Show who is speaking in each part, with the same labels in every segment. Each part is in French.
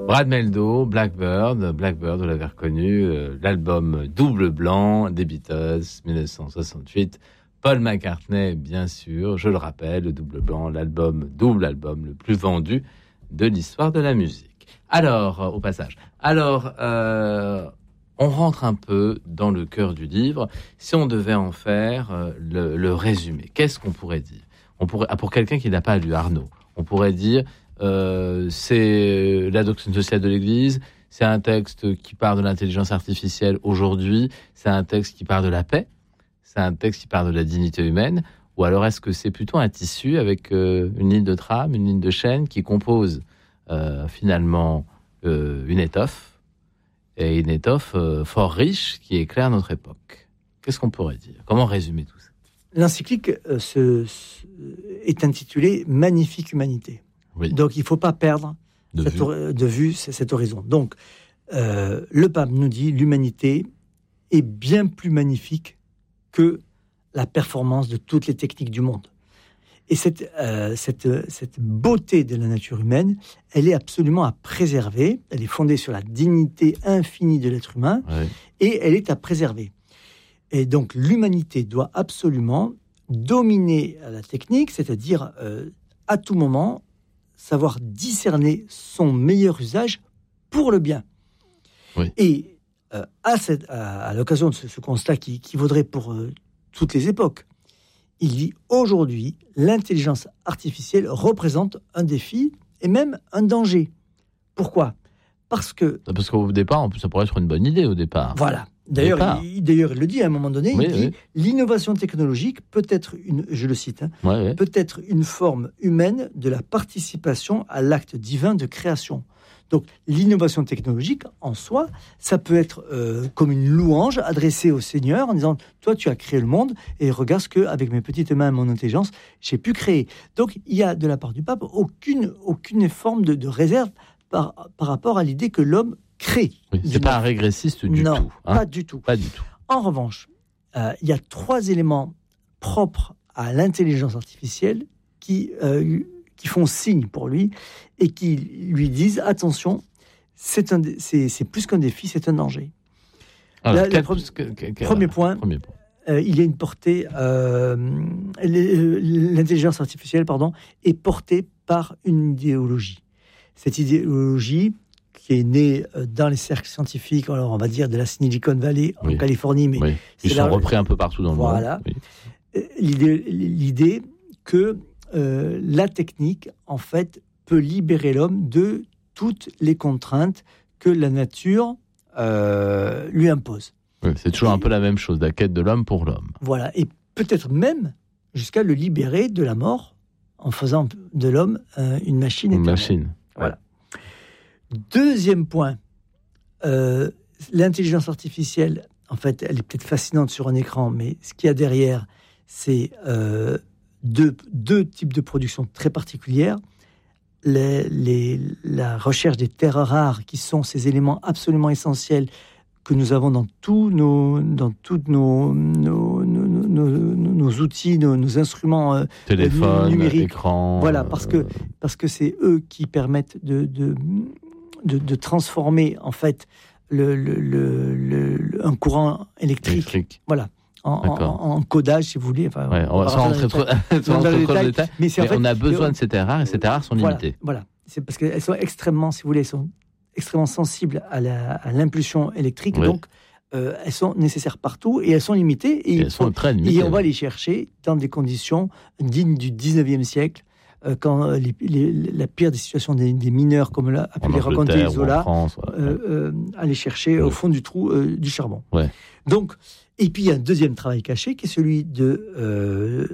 Speaker 1: Brad Mehldau, Blackbird, vous l'avez reconnu, l'album Double Blanc des Beatles, 1968. Paul McCartney, bien sûr, je le rappelle, le Double Blanc, double album le plus vendu de l'histoire de la musique. Alors, au passage, on rentre un peu dans le cœur du livre. Si on devait en faire le résumé, qu'est-ce qu'on pourrait dire ? Pour quelqu'un qui n'a pas lu Arnaud, on pourrait dire c'est la doctrine sociale de l'Église, c'est un texte qui parle de l'intelligence artificielle aujourd'hui, c'est un texte qui parle de la paix, c'est un texte qui parle de la dignité humaine, ou alors est-ce que c'est plutôt un tissu avec une ligne de trame, une ligne de chaîne qui compose finalement une étoffe, et une étoffe fort riche qui éclaire notre époque. Qu'est-ce qu'on pourrait dire ? Comment résumer tout ça ?
Speaker 2: L'encyclique est intitulée « Magnifique humanité ».
Speaker 1: Oui.
Speaker 2: Donc, il ne faut pas perdre de vue cet horizon. Donc, le pape nous dit l'humanité est bien plus magnifique que la performance de toutes les techniques du monde. Et cette beauté de la nature humaine, elle est absolument à préserver. Elle est fondée sur la dignité infinie de l'être humain, et elle est à préserver. Et donc, l'humanité doit absolument dominer la technique, c'est-à-dire à tout moment savoir discerner son meilleur usage pour le bien. Oui. Et à l'occasion de ce constat qui vaudrait pour toutes les époques, il dit aujourd'hui, l'intelligence artificielle représente un défi et même un danger. Pourquoi ? Parce
Speaker 1: qu'au départ, ça pourrait être une bonne idée au départ.
Speaker 2: Voilà. D'ailleurs, il le dit à un moment donné, il dit l'innovation technologique peut être je le cite, peut être une forme humaine de la participation à l'acte divin de création. Donc, l'innovation technologique, en soi, ça peut être comme une louange adressée au Seigneur en disant « Toi, tu as créé le monde et regarde ce qu'avec mes petites mains et mon intelligence, j'ai pu créer. » Donc, il y a de la part du pape aucune forme de réserve par rapport à l'idée que l'homme crée.
Speaker 1: Oui, c'est pas un régressiste du tout.
Speaker 2: Non, pas du tout. En revanche, il y a 3 éléments propres à l'intelligence artificielle qui font signe pour lui et qui lui disent attention, c'est plus qu'un défi, c'est un danger.
Speaker 1: Alors,
Speaker 2: premier point, il y a une portée. L'intelligence artificielle, est portée par une idéologie. Cette idéologie qui est née dans les cercles scientifiques, alors on va dire de la Silicon Valley en Californie, mais
Speaker 1: ils sont repris un peu partout dans le monde.
Speaker 2: Voilà. L'idée que la technique, en fait, peut libérer l'homme de toutes les contraintes que la nature lui impose.
Speaker 1: Oui, c'est toujours un peu la même chose, la quête de l'homme pour l'homme.
Speaker 2: Voilà, et peut-être même jusqu'à le libérer de la mort en faisant de l'homme une machine éternelle.
Speaker 1: Une machine.
Speaker 2: Voilà. Deuxième point, l'intelligence artificielle, en fait, elle est peut-être fascinante sur un écran, mais ce qu'il y a derrière, c'est deux types de production très particulières. La recherche des terres rares, qui sont ces éléments absolument essentiels que nous avons dans tous nos outils, nos instruments
Speaker 1: téléphone,
Speaker 2: numériques.
Speaker 1: Écran.
Speaker 2: Voilà, parce que c'est eux qui permettent de transformer en fait un courant électrique. Voilà. En codage, si vous voulez. Enfin,
Speaker 1: on va sans rentrer trop dans le détail. Mais on a besoin de ces terres rares, et ces terres rares sont limitées.
Speaker 2: Voilà. C'est parce qu'elles sont extrêmement, si vous voulez, extrêmement sensibles à l'impulsion électrique. Oui. Donc, elles sont nécessaires partout et elles sont limitées. Et
Speaker 1: elles sont très limitées.
Speaker 2: Et on va les chercher dans des conditions dignes du 19e siècle. Quand la pire des situations des mineurs, comme a pu les raconter Zola, aller chercher au fond du trou du charbon.
Speaker 1: Ouais.
Speaker 2: Donc, et puis il y a un deuxième travail caché qui est celui de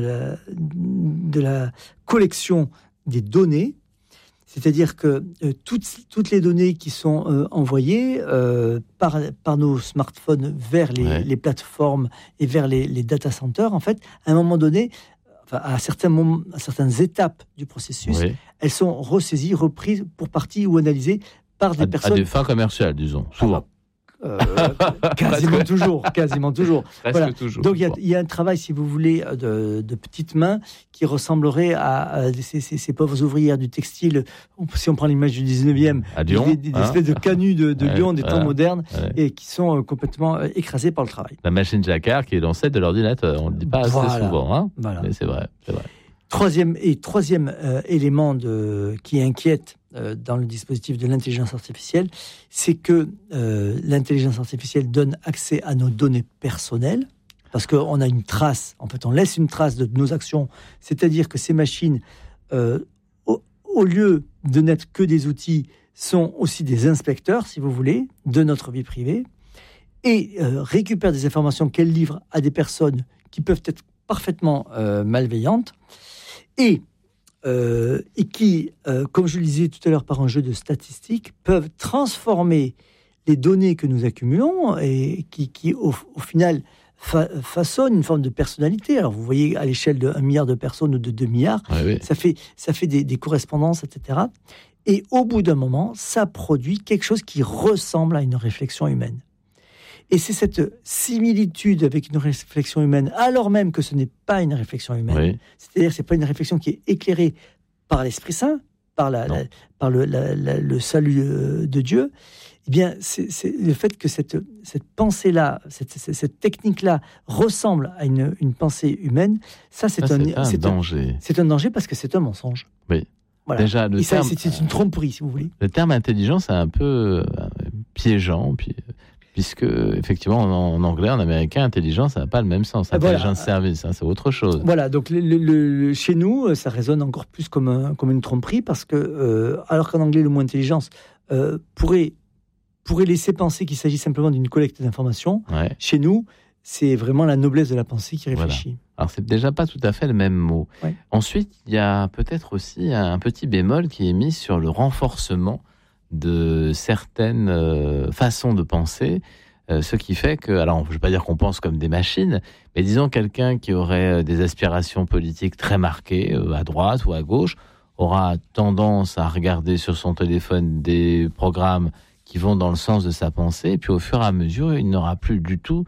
Speaker 2: la collection des données, c'est-à-dire que toutes les données qui sont envoyées par nos smartphones vers les plateformes et vers les data centers, en fait, à un moment donné, à certaines étapes du processus, elles sont ressaisies, reprises pour partie ou analysées par des personnes...
Speaker 1: À des fins commerciales, disons, souvent.
Speaker 2: Quasiment toujours.
Speaker 1: Presque toujours.
Speaker 2: Donc il y a un travail, si vous voulez, de petites mains qui ressemblerait à ces pauvres ouvrières du textile. Si on prend l'image du 19e,
Speaker 1: à Lyon,
Speaker 2: des espèces de canuts de Lyon, des temps modernes, et qui sont complètement écrasés par le travail.
Speaker 1: La machine Jacquard qui est l'ancêtre de l'ordinateur. On ne le dit pas assez souvent, hein.
Speaker 2: Voilà.
Speaker 1: Mais c'est vrai.
Speaker 2: Troisième élément qui inquiète dans le dispositif de l'intelligence artificielle, c'est que l'intelligence artificielle donne accès à nos données personnelles, parce qu'on a une trace, en fait on laisse une trace de nos actions, c'est-à-dire que ces machines, au lieu de n'être que des outils, sont aussi des inspecteurs, si vous voulez, de notre vie privée, et récupèrent des informations qu'elles livrent à des personnes qui peuvent être parfaitement malveillantes, et qui, comme je le disais tout à l'heure par un jeu de statistiques, peuvent transformer les données que nous accumulons et qui au final, façonnent une forme de personnalité. Alors, vous voyez, à l'échelle de 1 milliard de personnes ou de 2 milliards, ça fait des correspondances, etc. Et au bout d'un moment, ça produit quelque chose qui ressemble à une réflexion humaine. Et c'est cette similitude avec une réflexion humaine, alors même que ce n'est pas une réflexion humaine, c'est-à-dire que ce n'est pas une réflexion qui est éclairée par l'Esprit Saint, par le salut de Dieu. Eh bien, c'est le fait que cette pensée-là, cette technique-là ressemble à une pensée humaine, c'est un
Speaker 1: danger.
Speaker 2: C'est un danger parce que c'est un mensonge.
Speaker 1: Oui.
Speaker 2: Voilà.
Speaker 1: Déjà,
Speaker 2: c'est une tromperie, si vous voulez.
Speaker 1: Le terme intelligence est un peu piégeant, puisque, effectivement, en anglais, en américain, intelligence, ça n'a pas le même sens. Intelligence service, c'est autre chose. Voilà,
Speaker 2: donc chez nous, ça résonne encore plus comme une tromperie, parce que, alors qu'en anglais, le mot intelligence pourrait laisser penser qu'il s'agit simplement d'une collecte d'informations, chez nous, c'est vraiment la noblesse de la pensée qui réfléchit.
Speaker 1: Voilà. Alors, c'est déjà pas tout à fait le même mot. Ensuite, il y a peut-être aussi un petit bémol qui est mis sur le renforcement de certaines façons de penser, ce qui fait que, alors je ne veux pas dire qu'on pense comme des machines, mais disons quelqu'un qui aurait des aspirations politiques très marquées, à droite ou à gauche, aura tendance à regarder sur son téléphone des programmes qui vont dans le sens de sa pensée, et puis au fur et à mesure, il n'aura plus du tout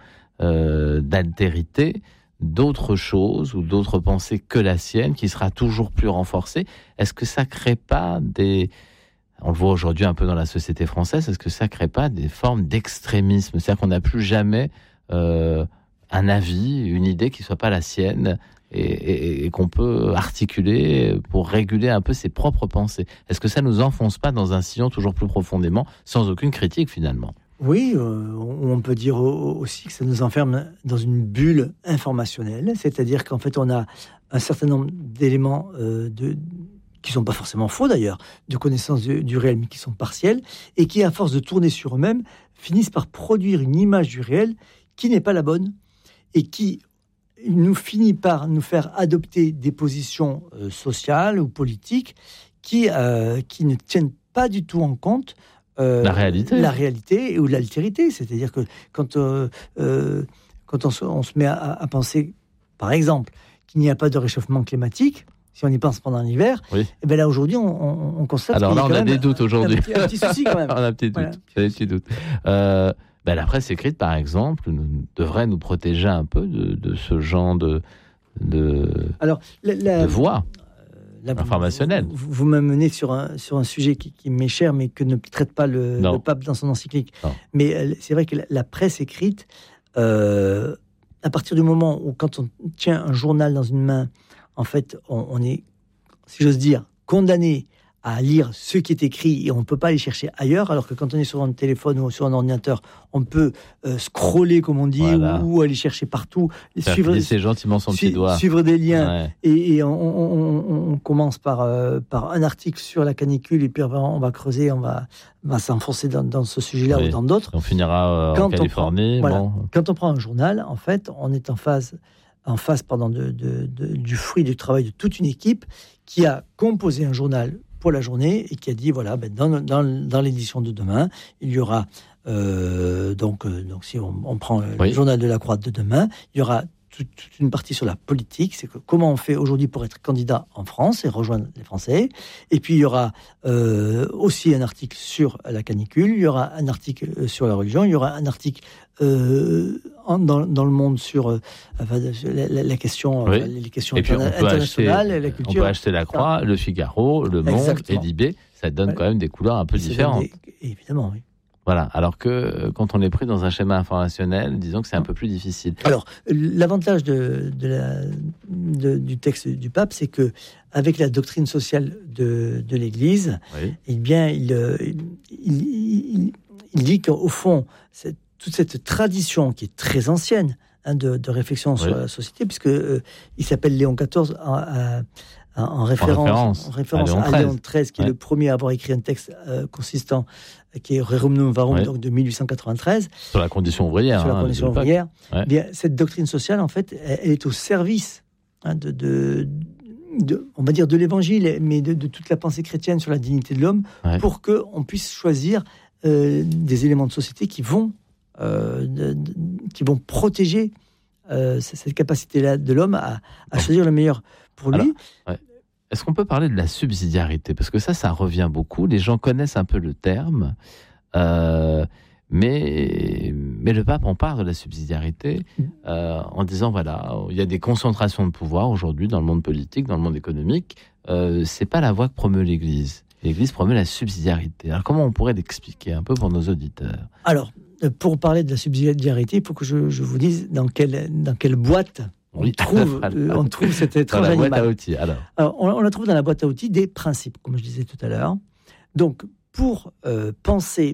Speaker 1: d'altérité, d'autres choses ou d'autres pensées que la sienne, qui sera toujours plus renforcée. Est-ce que ça ne crée pas on le voit aujourd'hui un peu dans la société française, est-ce que ça ne crée pas des formes d'extrémisme ? C'est-à-dire qu'on n'a plus jamais un avis, une idée qui ne soit pas la sienne et qu'on peut articuler pour réguler un peu ses propres pensées. Est-ce que ça ne nous enfonce pas dans un sillon toujours plus profondément, sans aucune critique finalement ?
Speaker 2: Oui, on peut dire aussi que ça nous enferme dans une bulle informationnelle, c'est-à-dire qu'en fait on a un certain nombre d'éléments qui ne sont pas forcément faux d'ailleurs, de connaissance du réel, mais qui sont partiels, et qui, à force de tourner sur eux-mêmes, finissent par produire une image du réel qui n'est pas la bonne, et qui finit par nous faire adopter des positions sociales ou politiques qui ne tiennent pas du tout en compte la réalité ou l'altérité. C'est-à-dire que quand on se met à penser, par exemple, qu'il n'y a pas de réchauffement climatique, si on y pense pendant l'hiver, et bien là aujourd'hui on constate.
Speaker 1: Alors là on a des doutes aujourd'hui.
Speaker 2: Un petit souci quand même.
Speaker 1: On a un petit doute. Des petits doutes. La presse écrite, par exemple, devrait nous protéger un peu de ce genre de voix informationnelle.
Speaker 2: Vous m'amenez sur un sujet qui m'est cher, mais que ne traite pas le pape dans son encyclique.
Speaker 1: Non.
Speaker 2: Mais c'est vrai que la presse écrite, à partir du moment où, quand on tient un journal dans une main, en fait, on est, si j'ose dire, condamné à lire ce qui est écrit et on ne peut pas aller chercher ailleurs, alors que quand on est sur un téléphone ou sur un ordinateur, on peut scroller, comme on dit, ou aller chercher partout.
Speaker 1: Glisser gentiment son petit doigt.
Speaker 2: Suivre des liens. Et on commence par un article sur la canicule, et puis on va creuser, on va s'enfoncer dans ce sujet-là ou dans d'autres.
Speaker 1: On finira en Californie.
Speaker 2: Quand on prend un journal, en fait, on est en face du fruit du travail de toute une équipe qui a composé un journal pour la journée et qui a dit dans l'édition de demain, il y aura donc si on prend le journal de la Croix de demain, il y aura toute une partie sur la politique, c'est que comment on fait aujourd'hui pour être candidat en France et rejoindre les Français. Et puis il y aura aussi un article sur la canicule, il y aura un article sur la religion, il y aura un article dans le monde sur la question, les questions internationales, la culture.
Speaker 1: On peut acheter La Croix, Le Figaro, Le Monde et Libé. Ça donne quand même des couleurs un peu différentes.
Speaker 2: Évidemment, oui.
Speaker 1: Voilà, alors que quand on est pris dans un schéma informationnel, disons que c'est un peu plus difficile.
Speaker 2: Alors, l'avantage du texte du pape, c'est que avec la doctrine sociale de l'Église, eh bien, il dit qu'au fond, toute cette tradition qui est très ancienne de réflexion sur la société, puisque il s'appelle Léon XIV en référence à Léon XIII, qui est le premier à avoir écrit un texte consistant, qui est Rerum Novarum, donc de 1893.
Speaker 1: Sur la condition ouvrière.
Speaker 2: Sur la condition ouvrière. Bien, cette doctrine sociale, en fait, elle est au service on va dire, de l'Évangile, mais de toute la pensée chrétienne sur la dignité de l'homme, pour qu'on puisse choisir des éléments de société qui vont protéger cette capacité-là de l'homme à choisir le meilleur pour lui.
Speaker 1: Alors, est-ce qu'on peut parler de la subsidiarité ? Parce que ça revient beaucoup. Les gens connaissent un peu le terme, mais le pape en parle de la subsidiarité en disant, voilà, il y a des concentrations de pouvoir aujourd'hui dans le monde politique, dans le monde économique. C'est pas la voie que promeut l'Église. L'Église promeut la subsidiarité. Alors comment on pourrait l'expliquer un peu pour nos auditeurs ? Alors,
Speaker 2: pour parler de la subsidiarité, il faut que je vous dise dans quelle boîte on trouve cet étrange animal. Dans la boîte à outils, alors on la trouve dans la boîte à outils des principes, comme je disais tout à l'heure. Donc, pour penser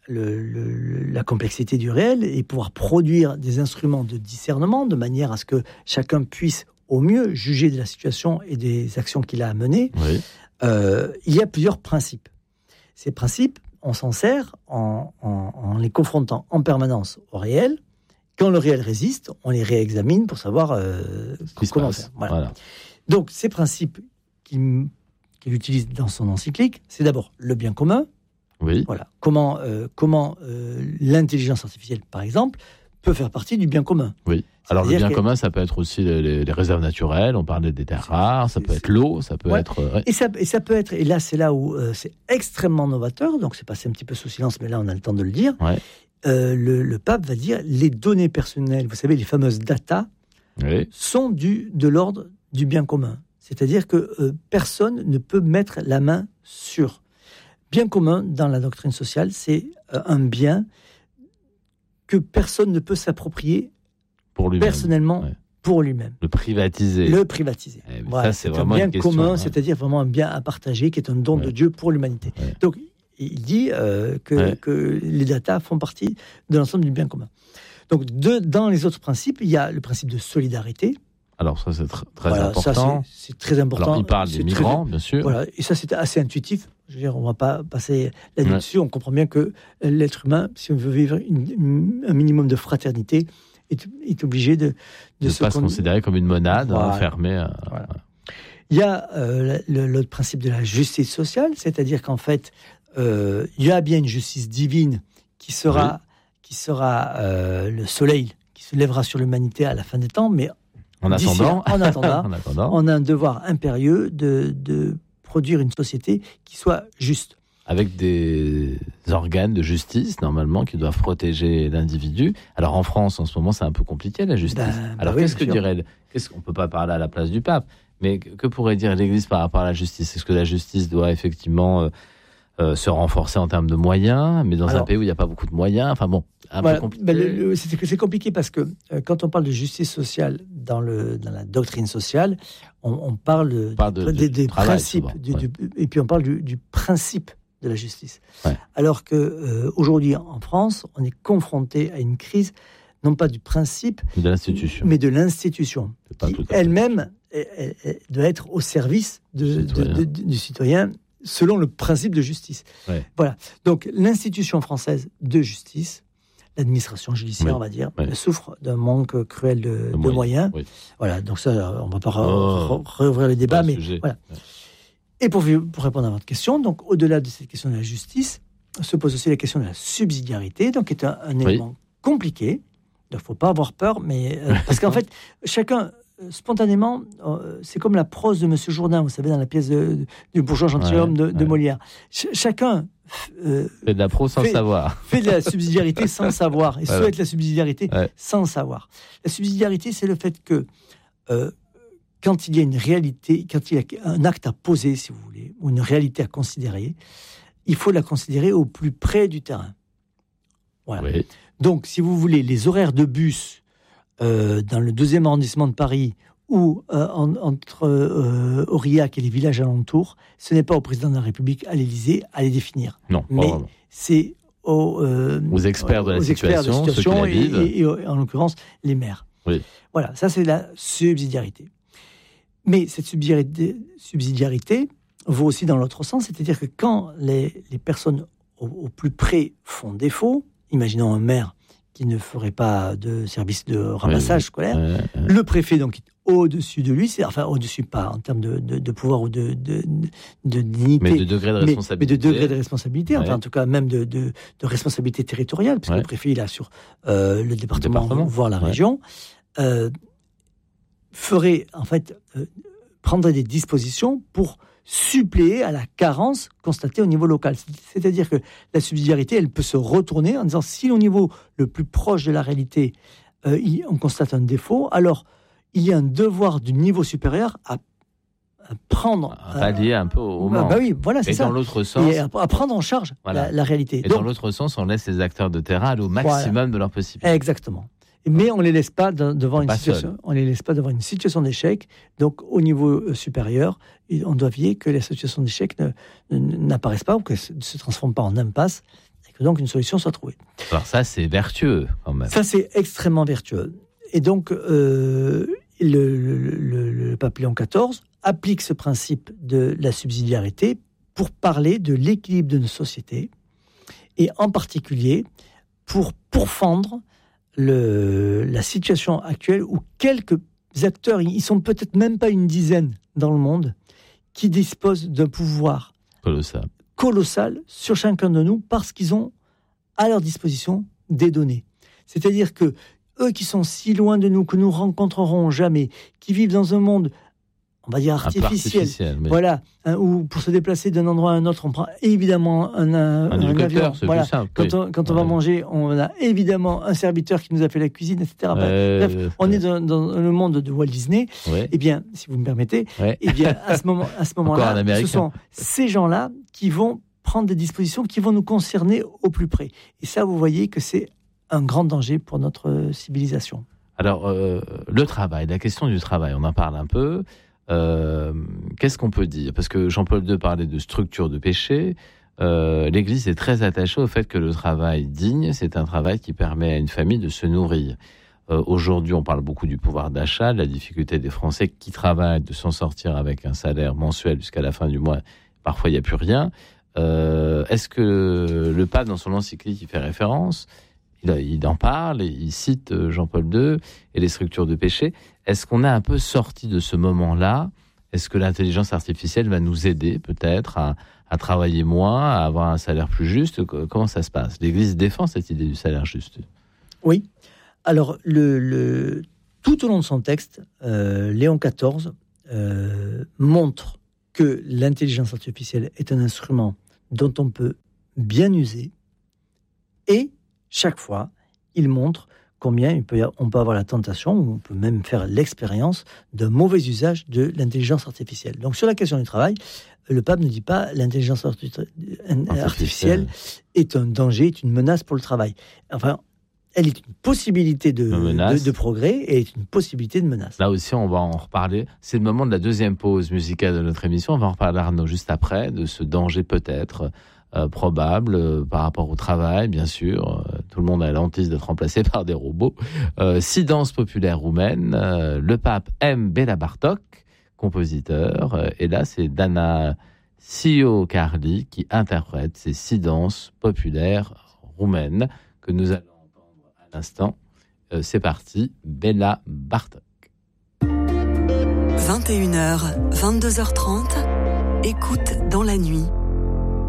Speaker 2: la complexité du réel et pouvoir produire des instruments de discernement de manière à ce que chacun puisse au mieux juger de la situation et des actions qu'il a à mener, il y a plusieurs principes. Ces principes, on s'en sert en les confrontant en permanence au réel. Quand le réel résiste, on les réexamine pour savoir comment faire. Voilà. Donc, ces principes qu'il utilise dans son encyclique, c'est d'abord le bien commun.
Speaker 1: Oui.
Speaker 2: Voilà. Comment l'intelligence artificielle, par exemple, peut faire partie du bien commun.
Speaker 1: Oui. Alors, le bien commun, ça peut être aussi les réserves naturelles. On parlait des terres rares, ça peut être l'eau, ça peut être...
Speaker 2: Et ça peut être... Et là, c'est là où c'est extrêmement novateur. Donc, c'est passé un petit peu sous silence, mais là, on a le temps de le dire. Le pape va dire les données personnelles, vous savez, les fameuses data, sont de l'ordre du bien commun. C'est-à-dire que personne ne peut mettre la main sur. Bien commun, dans la doctrine sociale, c'est un bien que personne ne peut s'approprier pour lui-même, personnellement, pour lui-même.
Speaker 1: Le privatiser.
Speaker 2: Voilà,
Speaker 1: ça, c'est vraiment
Speaker 2: un bien
Speaker 1: une question,
Speaker 2: commun, c'est-à-dire vraiment un bien à partager, qui est un don de Dieu pour l'humanité. Donc, il dit que les data font partie de l'ensemble du bien commun. Donc, dans les autres principes, il y a le principe de solidarité.
Speaker 1: Alors ça, c'est très important.
Speaker 2: C'est très important.
Speaker 1: Alors, il parle des migrants, bien sûr.
Speaker 2: Voilà, et ça, c'est assez intuitif. Je veux dire, on ne va pas passer là-dessus. On comprend bien que l'être humain, si on veut vivre un minimum de fraternité, est obligé de
Speaker 1: ne pas se considérer comme une monade enfermée.
Speaker 2: Voilà. Il y a l'autre principe de la justice sociale, c'est-à-dire qu'en fait, il y a bien une justice divine qui sera le soleil qui se lèvera sur l'humanité à la fin des temps, mais
Speaker 1: en attendant,
Speaker 2: on a un devoir impérieux de produire une société qui soit juste.
Speaker 1: Avec des organes de justice, normalement, qui doivent protéger l'individu. Alors en France, en ce moment, c'est un peu compliqué, la justice. Alors qu'est-ce que dirait... On ne peut pas parler à la place du pape, mais que pourrait dire l'Église par rapport à la justice ? Est-ce que la justice doit effectivement se renforcer en termes de moyens, mais dans un pays où il n'y a pas beaucoup de moyens, enfin bon, peu compliqué.
Speaker 2: C'est compliqué parce que quand on parle de justice sociale dans la doctrine sociale, on parle des principes, et puis on parle du principe de la justice. Alors qu'aujourd'hui, en France, on est confronté à une crise, non pas du principe, mais de l'institution, qui elle-même doit être au service du citoyen, selon le principe de justice. Voilà. Donc, l'institution française de justice, l'administration judiciaire, on va dire, souffre d'un manque cruel de moyens. Voilà. Donc ça, on ne va pas réouvrir le débat, mais voilà. Et pour répondre à votre question, donc au-delà de cette question de la justice, se pose aussi la question de la subsidiarité, donc qui est un élément compliqué, il ne faut pas avoir peur, mais parce qu'en fait, chacun, spontanément, c'est comme la prose de Monsieur Jourdain, vous savez, dans la pièce du bourgeois gentilhomme de Molière. Chacun
Speaker 1: fait de la prose sans savoir.
Speaker 2: Fait de la subsidiarité sans savoir, et souhaite la subsidiarité sans savoir. La subsidiarité, c'est le fait que quand il y a une réalité, quand il y a un acte à poser, si vous voulez, ou une réalité à considérer, il faut la considérer au plus près du terrain. Voilà. Oui. Donc, si vous voulez, les horaires de bus dans le 2e arrondissement de Paris ou entre Aurillac et les villages alentours, ce n'est pas au président de la République, à l'Élysée, à les définir.
Speaker 1: Non,
Speaker 2: mais
Speaker 1: vraiment.
Speaker 2: C'est aux
Speaker 1: experts de la situation, ceux qui la vivent.
Speaker 2: Et en l'occurrence, les maires.
Speaker 1: Oui.
Speaker 2: Voilà, ça c'est la subsidiarité. Mais cette subsidiarité vaut aussi dans l'autre sens, c'est-à-dire que quand les personnes au plus près font défaut, imaginons un maire qui ne ferait pas de service de ramassage scolaire, le préfet donc est au-dessus de lui, enfin au-dessus pas en termes de pouvoir ou de dignité,
Speaker 1: mais de degré de responsabilité.
Speaker 2: Mais de degré de responsabilité, enfin en tout cas même de responsabilité territoriale, parce que le préfet il a sur le département, voire la région, ferait en fait prendrait des dispositions pour suppléer à la carence constatée au niveau local. C'est-à-dire que la subsidiarité, elle peut se retourner en disant si au niveau le plus proche de la réalité, on constate un défaut, alors il y a un devoir du niveau supérieur à prendre...
Speaker 1: À pallier un peu au manque.
Speaker 2: Bah oui, voilà, c'est ça.
Speaker 1: Et dans l'autre sens...
Speaker 2: Et à prendre en charge la réalité.
Speaker 1: Et donc, dans l'autre sens, on laisse les acteurs de terrain aller au maximum de leurs possibilités.
Speaker 2: Exactement. Mais on ne les laisse pas devant une situation d'échec. Donc, au niveau supérieur, on doit veiller que la situation d'échec n'apparaisse pas ou qu'elle ne se transforme pas en impasse et que donc une solution soit trouvée.
Speaker 1: Alors ça, c'est vertueux quand même.
Speaker 2: Ça, c'est extrêmement vertueux. Et donc, le pape Léon XIV applique ce principe de la subsidiarité pour parler de l'équilibre de nos sociétés et en particulier pour pourfendre la situation actuelle où quelques acteurs, ils sont peut-être même pas une dizaine dans le monde, qui disposent d'un pouvoir colossal sur chacun de nous parce qu'ils ont à leur disposition des données. C'est-à-dire que eux qui sont si loin de nous, que nous rencontrerons jamais, qui vivent dans un monde, on va dire artificiel,
Speaker 1: mais...
Speaker 2: voilà, où pour se déplacer d'un endroit à un autre, on prend évidemment un avion. Voilà. Quand on va manger, on a évidemment un serviteur qui nous a fait la cuisine, etc. Bref, on est dans le monde de Walt Disney. Eh bien, si vous me permettez, eh bien, à ce moment-là, ce sont ces gens-là qui vont prendre des dispositions qui vont nous concerner au plus près. Et ça, vous voyez que c'est un grand danger pour notre civilisation.
Speaker 1: Alors, le travail, la question du travail, on en parle un peu. Qu'est-ce qu'on peut dire ? Parce que Jean-Paul II parlait de structure de péché. L'Église est très attachée au fait que le travail digne, c'est un travail qui permet à une famille de se nourrir. Aujourd'hui, on parle beaucoup du pouvoir d'achat, de la difficulté des Français qui travaillent de s'en sortir avec un salaire mensuel jusqu'à la fin du mois. Parfois, il n'y a plus rien. Est-ce que le pape, dans son encyclique, il fait référence ? Il en parle, il cite Jean-Paul II et les structures de péché. Est-ce qu'on a un peu sorti de ce moment-là ? Est-ce que l'intelligence artificielle va nous aider peut-être à travailler moins, à avoir un salaire plus juste ? Comment ça se passe ? L'Église défend cette idée du salaire juste.
Speaker 2: Oui. Alors, tout au long de son texte, Léon XIV montre que l'intelligence artificielle est un instrument dont on peut bien user et chaque fois, il montre combien on peut avoir la tentation, ou on peut même faire l'expérience d'un mauvais usage de l'intelligence artificielle. Donc sur la question du travail, le pape ne dit pas l'intelligence artificielle est un danger, est une menace pour le travail. Enfin, elle est une possibilité de progrès et elle est une possibilité de menace.
Speaker 1: Là aussi, on va en reparler. C'est le moment de la deuxième pause musicale de notre émission. On va en reparler, Arnaud, juste après, de ce danger peut-être probable par rapport au travail, bien sûr. Tout le monde a l'hantise d'être remplacé par des robots. 6 danses populaires roumaines. Le pape aime Béla Bartók, compositeur. Et là, c'est Dana Ciocarli qui interprète ces 6 danses populaires roumaines que nous allons entendre à l'instant. C'est parti, Béla Bartók.
Speaker 3: 21h, 22h30, écoute dans la nuit.